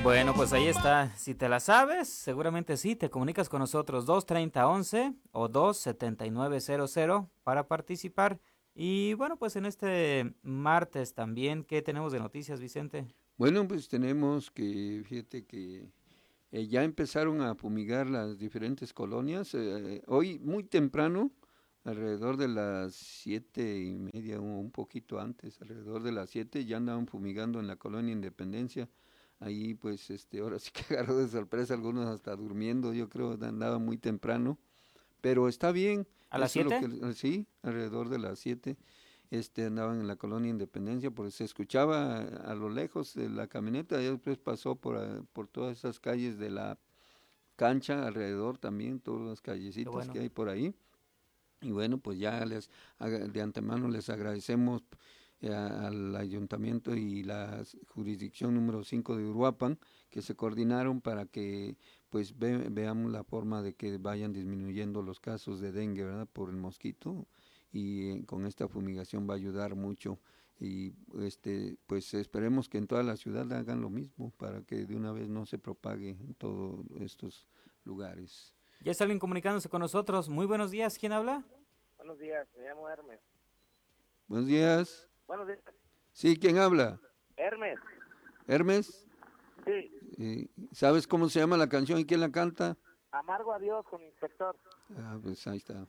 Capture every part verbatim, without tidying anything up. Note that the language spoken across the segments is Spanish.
Bueno, pues ahí está. Si te la sabes, seguramente sí, te comunicas con nosotros dos treinta once o dos setenta y nueve cero cero para participar. Y bueno, pues en este martes también, ¿qué tenemos de noticias, Vicente? Bueno, pues tenemos que, fíjate que eh, ya empezaron a fumigar las diferentes colonias. Eh, hoy muy temprano, alrededor de las siete y media o un poquito antes, alrededor de las siete, ya andaban fumigando en la colonia Independencia. Ahí pues este, ahora sí que agarró de sorpresa algunos hasta durmiendo, yo creo que andaba muy temprano. Pero está bien, ¿A las eso es lo siete? que, sí, alrededor de las siete este, andaban en la colonia Independencia, porque se escuchaba a, a lo lejos de la camioneta, y después pasó por, a- por todas esas calles de la cancha alrededor también, todas las Qué callecitas que bueno. hay por ahí. Y bueno, pues ya les aga- de antemano les agradecemos eh, a- al ayuntamiento y la s- jurisdicción número cinco de Uruapan que se coordinaron para que pues ve- veamos la forma de que vayan disminuyendo los casos de dengue, ¿verdad? Por el mosquito y eh, con esta fumigación va a ayudar mucho y este pues esperemos que en toda la ciudad hagan lo mismo para que de una vez no se propague en todos estos lugares. Ya está alguien comunicándose con nosotros. Muy buenos días, ¿quién habla? Buenos días, me llamo Hermes. Buenos días. Buenos días, Sí, ¿quién habla? Hermes. Hermes. Sí, Eh, ¿Sabes cómo se llama la canción y quién la canta? amargo adiós con inspector. Ah, pues ahí está.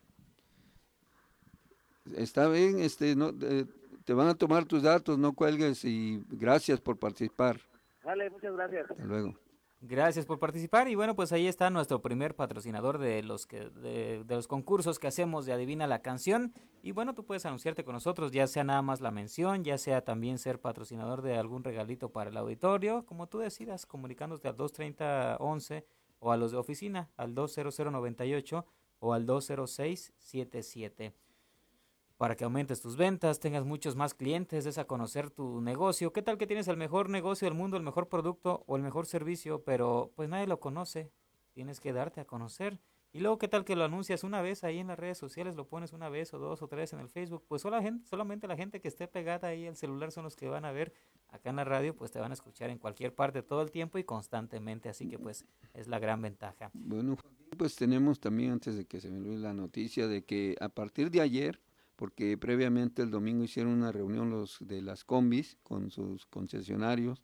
Está bien, este, no, eh, te van a tomar tus datos, no cuelgues y gracias por participar. Vale, muchas gracias. Hasta luego. Gracias por participar y bueno, pues ahí está nuestro primer patrocinador de los que de, de los concursos que hacemos de Adivina la Canción y bueno, tú puedes anunciarte con nosotros, ya sea nada más la mención, ya sea también ser patrocinador de algún regalito para el auditorio, como tú decidas, comunicándote al dos treinta once o a los de oficina al dos cero cero noventa y ocho o al dos cero seis setenta y siete para que aumentes tus ventas, tengas muchos más clientes, des a conocer tu negocio. ¿Qué tal que tienes el mejor negocio del mundo, el mejor producto o el mejor servicio, pero pues nadie lo conoce? Tienes que darte a conocer. Y luego, ¿qué tal que lo anuncias una vez ahí en las redes sociales, lo pones una vez o dos o tres en el Facebook? Pues sola gente, solamente la gente que esté pegada ahí al celular son los que van a ver. Acá en la radio, pues te van a escuchar en cualquier parte todo el tiempo y constantemente, así que pues es la gran ventaja. Bueno, Joaquín, pues tenemos también, antes de que se me olvide la noticia, de que a partir de ayer, porque previamente el domingo hicieron una reunión los de las combis con sus concesionarios,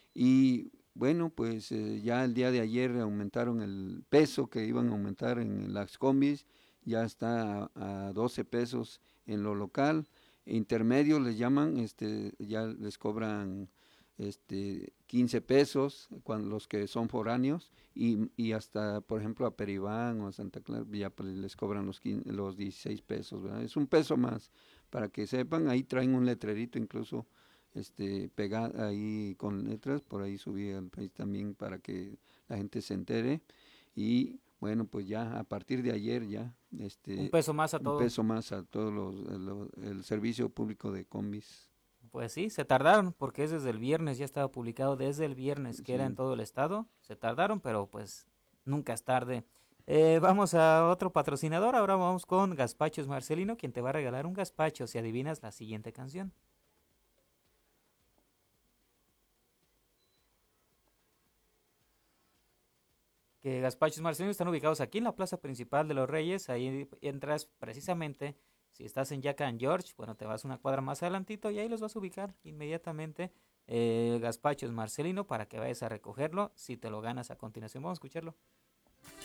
y bueno, pues eh, ya el día de ayer aumentaron el peso que iban a aumentar en las combis, ya está a, a doce pesos en lo local, intermedios les llaman, este, ya les cobran este quince pesos cuando los que son foráneos y, y hasta por ejemplo a Peribán o a Santa Clara ya pues, les cobran los quince, los dieciséis pesos, ¿verdad? Es un peso más para que sepan, ahí traen un letrerito incluso este pegada ahí con letras, por ahí subí al país también para que la gente se entere y bueno, pues ya a partir de ayer ya Un este peso más a un todo. peso más a todos los, los el servicio público de combis. Pues sí, se tardaron porque es desde el viernes, ya estaba publicado desde el viernes que era en Sí. todo el estado. Se tardaron, pero pues nunca es tarde. Eh, vamos a otro patrocinador, ahora vamos con Gazpachos Marcelino, quien te va a regalar un gazpacho si adivinas la siguiente canción. Que Gazpachos Marcelino están ubicados aquí en la plaza principal de Los Reyes, ahí entras precisamente, si estás en Jack and George, bueno, te vas una cuadra más adelantito y ahí los vas a ubicar inmediatamente. Eh, Gazpachos Marcelino para que vayas a recogerlo si te lo ganas a continuación. Vamos a escucharlo.